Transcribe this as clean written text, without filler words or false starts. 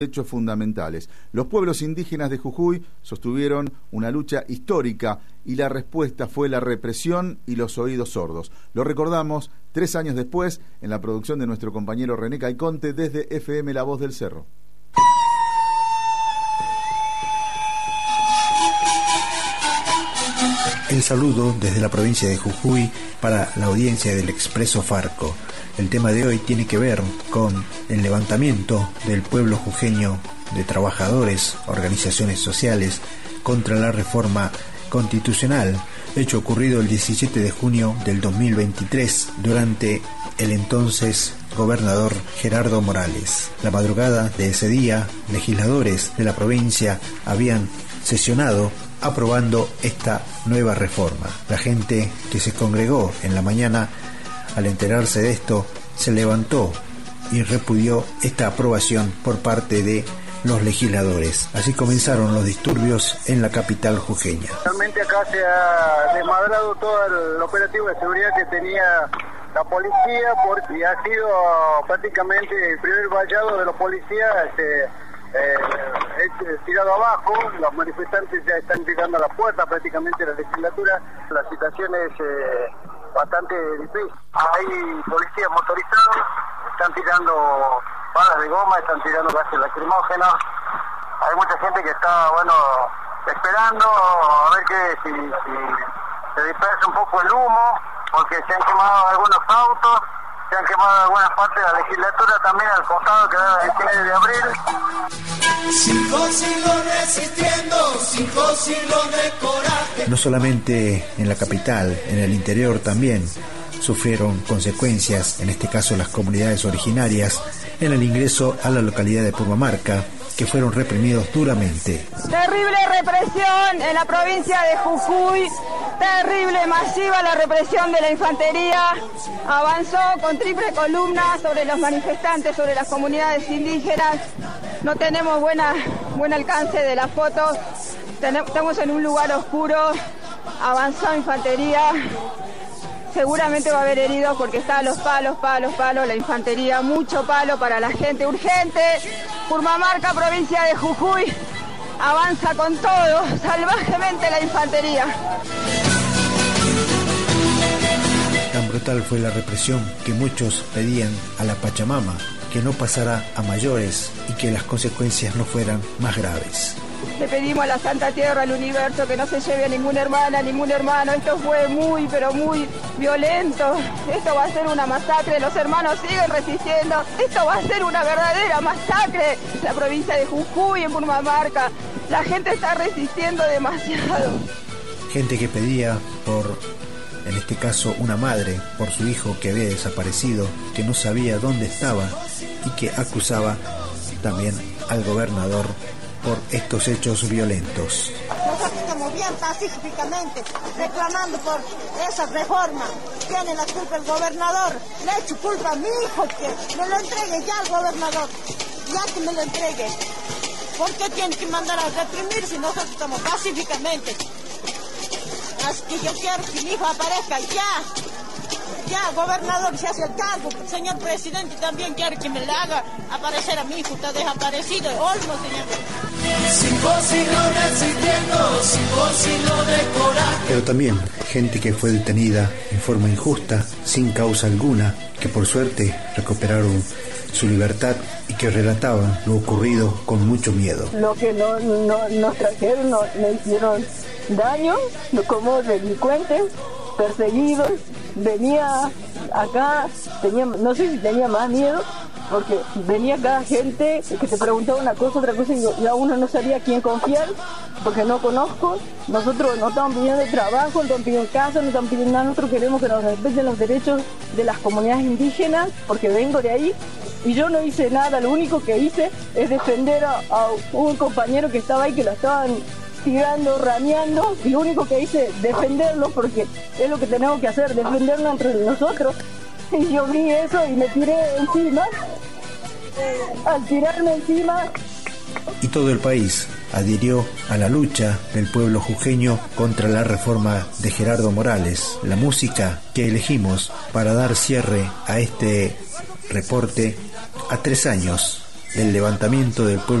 derechos fundamentales. Los pueblos indígenas de Jujuy sostuvieron una lucha histórica y la respuesta fue la represión y los oídos sordos. Lo recordamos 3 años después en la producción de nuestro compañero René Caiconte desde FM La Voz del Cerro. El saludo desde la provincia de Jujuy para la audiencia del Expreso Farco. El tema de hoy tiene que ver con el levantamiento del pueblo jujeño de trabajadores, organizaciones sociales contra la reforma constitucional, hecho ocurrido el 17 de junio del 2023 durante el entonces gobernador Gerardo Morales. La madrugada de ese día, legisladores de la provincia habían sesionado aprobando esta nueva reforma. La gente que se congregó en la mañana, al enterarse de esto, se levantó y repudió esta aprobación por parte de los legisladores. Así comenzaron los disturbios en la capital jujeña. Realmente acá se ha desmadrado todo el operativo de seguridad que tenía la policía, porque ha sido prácticamente el primer vallado de los policías tirado abajo. Los manifestantes ya están llegando a la puerta prácticamente de la legislatura. La situación es bastante difícil. Hay policías motorizados, están tirando balas de goma, están tirando gases lacrimógenos. Hay mucha gente que está, esperando a ver si se dispersa un poco el humo, porque se han quemado algunos autos, se han quemado algunas partes de la legislatura también al costado, que era el 19 de abril. 5 siglos resistiendo, 5 siglos de coraje. No solamente en la capital, en el interior también sufrieron consecuencias, en este caso las comunidades originarias, en el ingreso a la localidad de Purmamarca, que fueron reprimidos duramente. Terrible represión en la provincia de Jujuy, terrible, masiva la represión de la infantería, avanzó con triple columna sobre los manifestantes, sobre las comunidades indígenas. No tenemos buen alcance de las fotos, estamos en un lugar oscuro, avanzó infantería. Seguramente va a haber heridos porque está a los palos, la infantería, mucho palo para la gente, urgente. Purmamarca, provincia de Jujuy, avanza con todo, salvajemente la infantería. Tan brutal fue la represión que muchos pedían a la Pachamama que no pasara a mayores y que las consecuencias no fueran más graves. Le pedimos a la Santa Tierra, al universo, que no se lleve a ninguna hermana, ningún hermano. Esto fue muy, pero muy violento. Esto va a ser una masacre. Los hermanos siguen resistiendo. Esto va a ser una verdadera masacre. La provincia de Jujuy, en Purmamarca, la gente está resistiendo demasiado. Gente que pedía por, en este caso, una madre, por su hijo que había desaparecido, que no sabía dónde estaba y que acusaba también al gobernador por estos hechos violentos. Nosotros estamos bien pacíficamente reclamando por esa reforma. Tiene la culpa el gobernador. Le echo culpa a mi hijo, que me lo entregue ya al gobernador. Ya que me lo entregue. ¿Por qué tiene que mandar a reprimir si nosotros estamos pacíficamente? Así que yo quiero que mi hijo aparezca ya. Ya, gobernador, se hace el cargo. Señor presidente, también quiere que me le haga aparecer a mi hijo. Está desaparecido. Olmo, señor. 5 siglos resistiendo, 5 siglos de coraje. Pero también gente que fue detenida en forma injusta, sin causa alguna, que por suerte recuperaron su libertad y que relataban lo ocurrido con mucho miedo. Lo que nos trajeron, nos hicieron daño como delincuentes, perseguidos. Venía acá, no sé si tenía más miedo, porque venía acá gente que te preguntaba una cosa, otra cosa, y ya uno no sabía a quién confiar, porque no conozco. Nosotros no estamos pidiendo trabajo, no estamos pidiendo casa, no estamos pidiendo nada. Nosotros queremos que nos respeten los derechos de las comunidades indígenas, porque vengo de ahí y yo no hice nada. Lo único que hice es defender a un compañero que estaba ahí, que lo estaban tirando, rameando, y lo único que hice es defenderlo, porque es lo que tenemos que hacer, defendernos entre nosotros. Y yo vi eso y me tiré encima. Al tirarme encima, y todo el país adhirió a la lucha del pueblo jujeño contra la reforma de Gerardo Morales. La música que elegimos para dar cierre a este reporte a 3 años del levantamiento del pueblo